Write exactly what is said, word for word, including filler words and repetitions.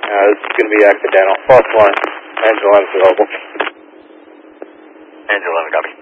Uh, this is going to be accidental. False one. Angel eleven available. Angel eleven, copy.